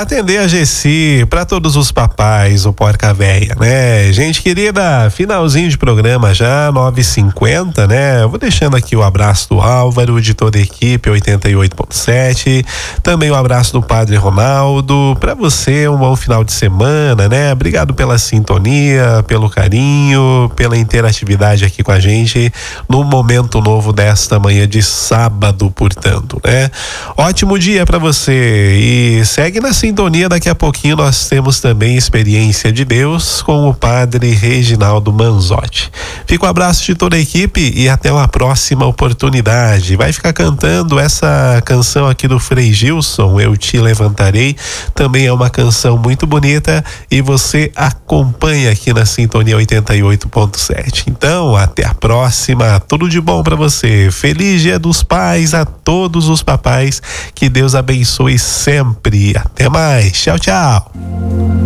para atender a Gessi, para todos os papais, o Porca Véia, né? Gente querida, finalzinho de programa já, 9h50, né? Eu vou deixando aqui o abraço do Álvaro, de toda a equipe 88.7, também o abraço do Padre Ronaldo, para você um bom final de semana, né? Obrigado pela sintonia, pelo carinho, pela interatividade aqui com a gente no momento novo desta manhã de sábado, portanto, né? Ótimo dia para você e segue na sintonia. Daqui a pouquinho nós temos também Experiência de Deus com o Padre Reginaldo Manzotti. Fica um abraço de toda a equipe e até uma próxima oportunidade. Vai ficar cantando essa canção aqui do Frei Gilson, Eu Te Levantarei. Também é uma canção muito bonita e você acompanha aqui na sintonia 88.7. Então, até a próxima. Tudo de bom para você. Feliz Dia dos Pais a todos os papais. Que Deus abençoe sempre. Até mais. Tchau, tchau.